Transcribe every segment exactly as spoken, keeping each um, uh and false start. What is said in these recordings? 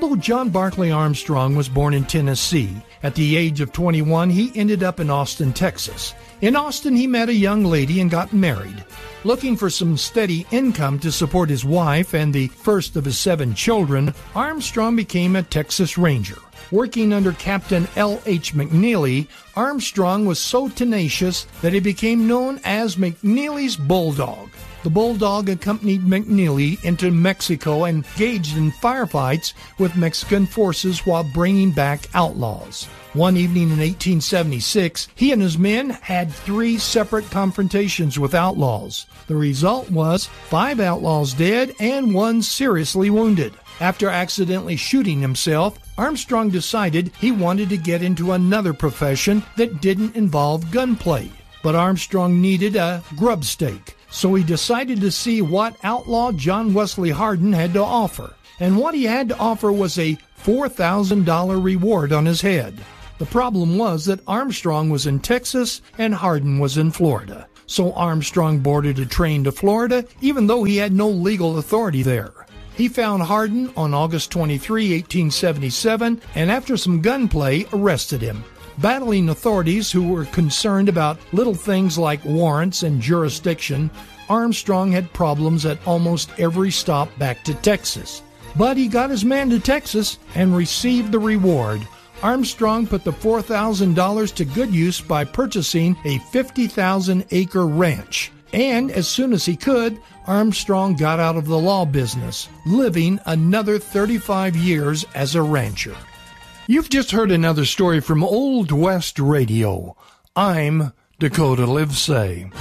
Although John Barclay Armstrong was born in Tennessee, at the age of twenty-one, he ended up in Austin, Texas. In Austin, he met a young lady and got married. Looking for some steady income to support his wife and the first of his seven children, Armstrong became a Texas Ranger. Working under Captain L H McNeely, Armstrong was so tenacious that he became known as McNeely's Bulldog. The Bulldog accompanied McNeely into Mexico and engaged in firefights with Mexican forces while bringing back outlaws. One evening in eighteen seventy-six, he and his men had three separate confrontations with outlaws. The result was five outlaws dead and one seriously wounded. After accidentally shooting himself, Armstrong decided he wanted to get into another profession that didn't involve gunplay. But Armstrong needed a grub stake, so he decided to see what outlaw John Wesley Hardin had to offer. And what he had to offer was a four thousand dollars reward on his head. The problem was that Armstrong was in Texas and Hardin was in Florida. So Armstrong boarded a train to Florida, even though he had no legal authority there. He found Hardin on August twenty-third, eighteen seventy-seven, and after some gunplay, arrested him. Battling authorities who were concerned about little things like warrants and jurisdiction, Armstrong had problems at almost every stop back to Texas. But he got his man to Texas and received the reward. Armstrong put the four thousand dollars to good use by purchasing a fifty thousand acre ranch. And as soon as he could, Armstrong got out of the law business, living another thirty-five years as a rancher. You've just heard another story from Old West Radio. I'm Dakota Livesay.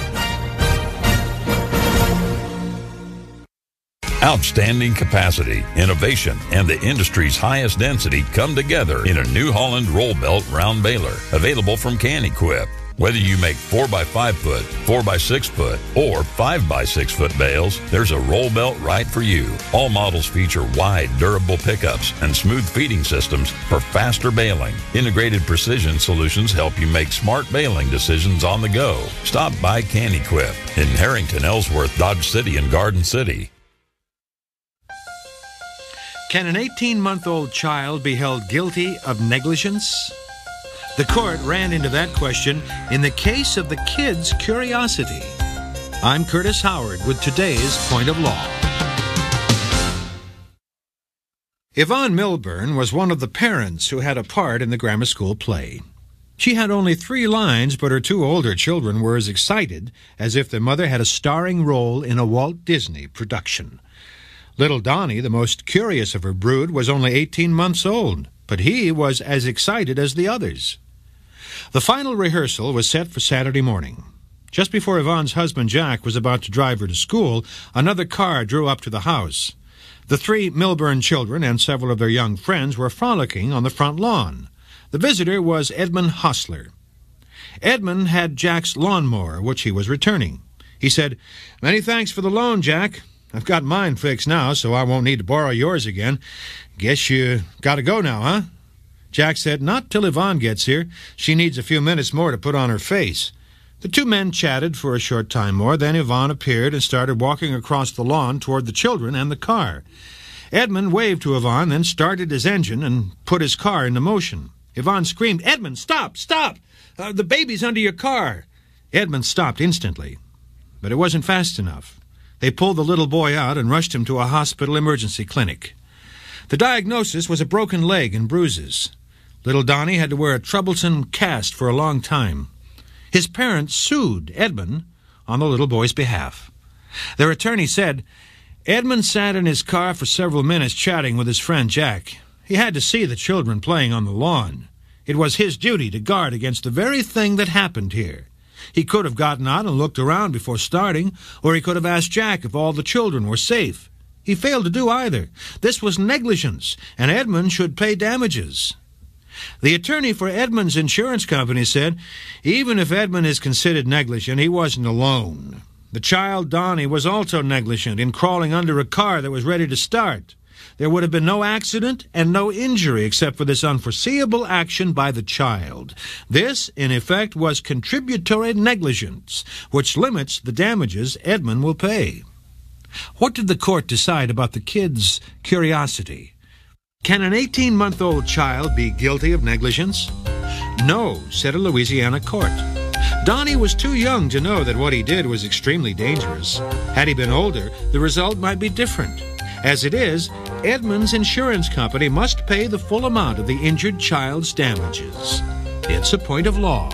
Outstanding capacity, innovation, and the industry's highest density come together in a New Holland roll belt round baler, available from Can-Equip. Whether you make four by five foot, four by six foot, or five by six foot bales, there's a roll belt right for you. All models feature wide, durable pickups and smooth feeding systems for faster baling. Integrated precision solutions help you make smart baling decisions on the go. Stop by Can-Equip in Harrington, Ellsworth, Dodge City, and Garden City. Can an eighteen-month-old child be held guilty of negligence? The court ran into that question in the case of the kid's curiosity. I'm Curtis Howard with today's Point of Law. Yvonne Milburn was one of the parents who had a part in the grammar school play. She had only three lines, but her two older children were as excited as if their mother had a starring role in a Walt Disney production. Little Donnie, the most curious of her brood, was only eighteen months old, but he was as excited as the others. The final rehearsal was set for Saturday morning. Just before Yvonne's husband Jack was about to drive her to school, another car drew up to the house. The three Milburn children and several of their young friends were frolicking on the front lawn. The visitor was Edmund Hostler. Edmund had Jack's lawnmower, which he was returning. He said, "Many thanks for the loan, Jack. I've got mine fixed now, so I won't need to borrow yours again. Guess you gotta go now, huh?" Jack said, "Not till Yvonne gets here. She needs a few minutes more to put on her face." The two men chatted for a short time more. Then Yvonne appeared and started walking across the lawn toward the children and the car. Edmund waved to Yvonne, then started his engine and put his car into motion. Yvonne screamed, "Edmund, stop, stop! Uh, the baby's under your car!" Edmund stopped instantly, but it wasn't fast enough. They pulled the little boy out and rushed him to a hospital emergency clinic. The diagnosis was a broken leg and bruises. Little Donnie had to wear a troublesome cast for a long time. His parents sued Edmund on the little boy's behalf. Their attorney said, "Edmund sat in his car for several minutes chatting with his friend Jack. He had to see the children playing on the lawn. It was his duty to guard against the very thing that happened here. He could have gotten out and looked around before starting, or he could have asked Jack if all the children were safe. He failed to do either. This was negligence, and Edmund should pay damages." The attorney for Edmund's insurance company said, "Even if Edmund is considered negligent, he wasn't alone. The child, Donnie, was also negligent in crawling under a car that was ready to start. There would have been no accident and no injury except for this unforeseeable action by the child. This, in effect, was contributory negligence, which limits the damages Edmund will pay." What did the court decide about the kid's curiosity? Can an eighteen-month-old child be guilty of negligence? No, said a Louisiana court. Donnie was too young to know that what he did was extremely dangerous. Had he been older, the result might be different. As it is, Edmunds Insurance Company must pay the full amount of the injured child's damages. It's a point of law.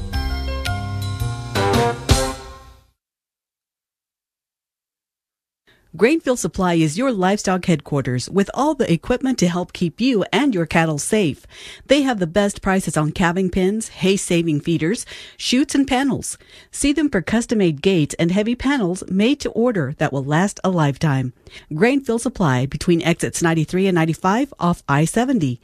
Grainfield Supply is your livestock headquarters with all the equipment to help keep you and your cattle safe. They have the best prices on calving pens, hay-saving feeders, chutes, and panels. See them for custom-made gates and heavy panels made to order that will last a lifetime. Grainfield Supply between exits ninety-three and ninety-five off I seventy.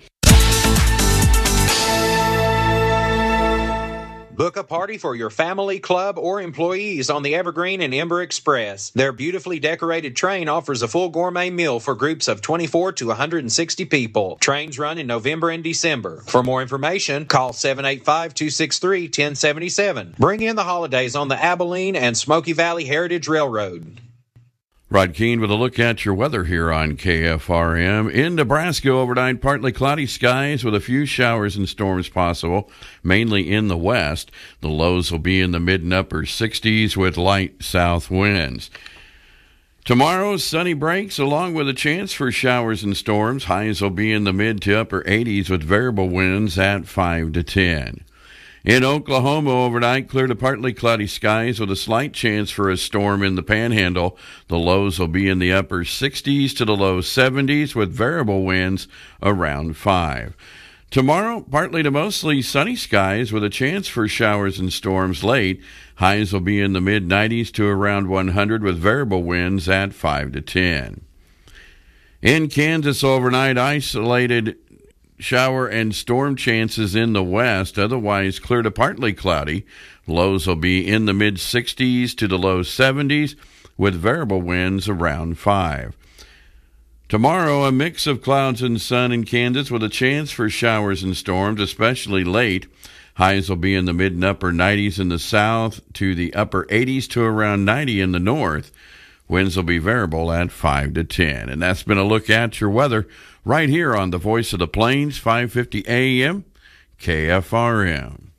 Book a party for your family, club, or employees on the Evergreen and Ember Express. Their beautifully decorated train offers a full gourmet meal for groups of twenty-four to one hundred sixty people. Trains run in November and December. For more information, call seven eight five, two six three, one zero seven seven. Bring in the holidays on the Abilene and Smoky Valley Heritage Railroad. Rod Keene with a look at your weather here on K F R M. In Nebraska, overnight, partly cloudy skies with a few showers and storms possible, mainly in the west. The lows will be in the mid and upper sixties with light south winds. Tomorrow, sunny breaks along with a chance for showers and storms. Highs will be in the mid to upper eighties with variable winds at five to ten. In Oklahoma overnight, clear to partly cloudy skies with a slight chance for a storm in the Panhandle. The lows will be in the upper sixties to the low seventies with variable winds around five. Tomorrow, partly to mostly sunny skies with a chance for showers and storms late. Highs will be in the mid nineties to around one hundred with variable winds at five to ten. In Kansas overnight, isolated shower and storm chances in the west, otherwise clear to partly cloudy. Lows will be in the mid sixties to the low seventies with variable winds around five. Tomorrow, a mix of clouds and sun in Kansas with a chance for showers and storms, especially late. Highs will be in the mid and upper nineties in the south to the upper eighties to around ninety in the north. Winds will be variable at five to ten. And that's been a look at your weather right here on the Voice of the Plains, five fifty A M, K F R M.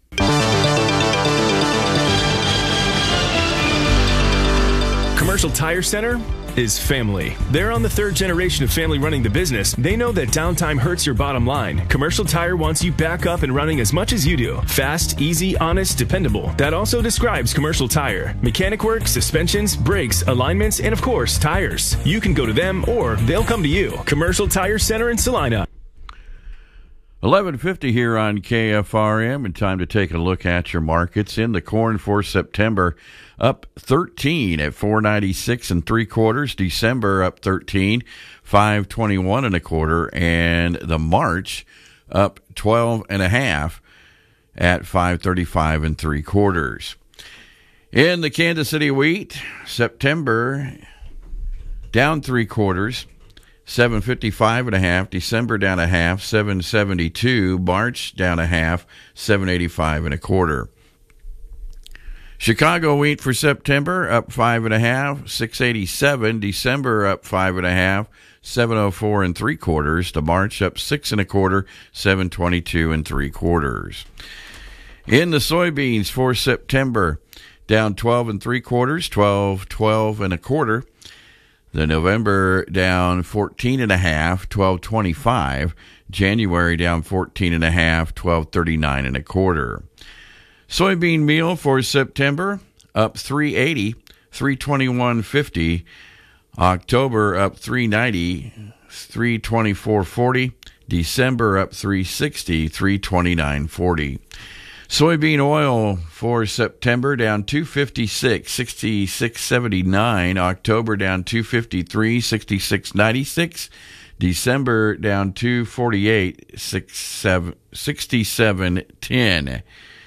Commercial Tire Center is family. They're on the third generation of family running the business. They know that downtime hurts your bottom line. Commercial Tire wants you back up and running as much as you do. Fast, easy, honest, dependable. That also describes Commercial Tire. Mechanic work, suspensions, brakes, alignments, and of course, tires. You can go to them or they'll come to you. Commercial Tire Center in Salina. eleven fifty here on K F R M, and time to take a look at your markets. In the corn for September, up thirteen at four ninety-six and three quarters. December up thirteen, five twenty-one and a quarter, and the March up twelve and a half at five thirty-five and three quarters. In the Kansas City wheat, September down three quarters, seven fifty-five and a half. December down a half, seven seventy-two. March down a half, seven eighty-five and a quarter. Chicago wheat for September up five and a half, six eighty-seven. December up five and a half, seven oh four and three quarters. The March up six and a quarter, seven twenty-two and three quarters. In the soybeans for September, down twelve and three quarters, twelve twelve and a quarter. The November down fourteen and a half, twelve twenty-five. January down fourteen and a half, twelve thirty-nine and a quarter. Soybean meal for September up three eighty, three twenty-one fifty. October up three ninety, three twenty-four forty. December up three sixty, three twenty-nine forty. Soybean oil for September down two fifty-six, sixty-six seventy-nine. October down two fifty-three, sixty-six ninety-six. December down two forty-eight, sixty-seven ten.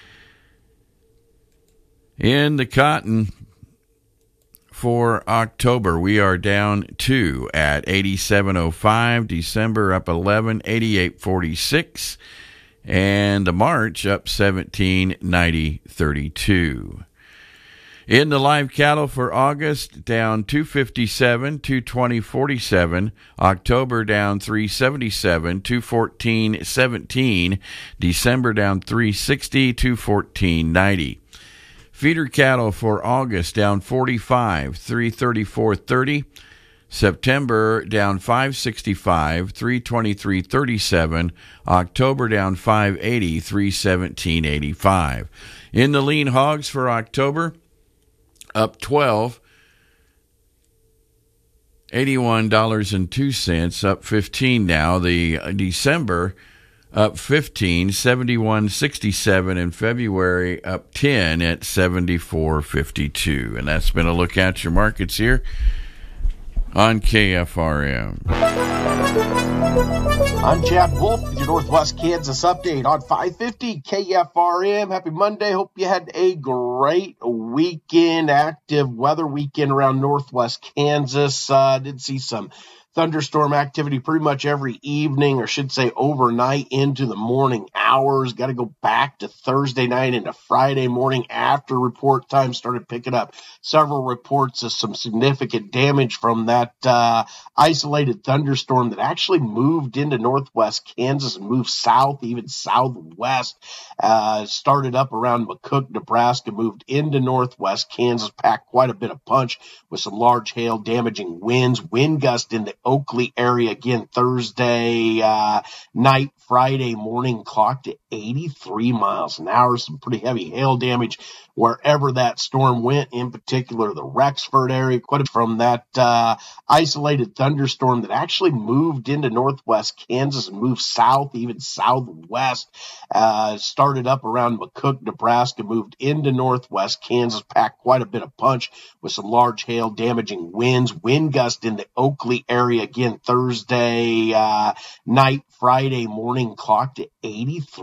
In the cotton for October, we are down two at eighty-seven oh five. December up eleven, eighty-eight forty-six. And the March up seventeen, ninety thirty-two. In the live cattle for August, down two fifty-seven, two twenty forty-seven. October down three seventy-seven, two fourteen seventeen. December down three sixty, two fourteen ninety. Feeder cattle for August down forty-five, three thirty-four thirty. September down five sixty-five, three twenty-three thirty-seven. October down five eighty, three seventeen eighty-five. In the lean hogs for October, up twelve, eighty-one dollars and two cents, up fifteen now. The uh, December up fifteen, seventy-one sixty-seven. In February up ten at seventy-four fifty-two. And that's been a look at your markets here on K F R M. I'm Chad Wolf with your Northwest Kansas update on five fifty K F R M. Happy Monday. Hope you had a great weekend, active weather weekend around Northwest Kansas. Uh, did see some thunderstorm activity pretty much every evening, or should say overnight into the morning hours. Got to go back to Thursday night into Friday morning after report time started picking up several reports of some significant damage from that uh, isolated thunderstorm that actually moved into Northwest Kansas and moved south, even southwest. Uh, started up around McCook, Nebraska, moved into Northwest Kansas, packed quite a bit of punch with some large hail, damaging winds, wind gust in the Oakley area again Thursday uh, night, Friday morning, clocked at eighty-three miles an hour. Some pretty heavy hail damage wherever that storm went, in particular the Rexford area, quite a from that uh, isolated thunderstorm that actually moved into Northwest Kansas and moved south, even southwest. Uh, started up around McCook, Nebraska, moved into Northwest Kansas, packed quite a bit of punch with some large hail, damaging winds, wind gust in the Oakley area again Thursday uh, night, Friday morning, clocked at eighty-three.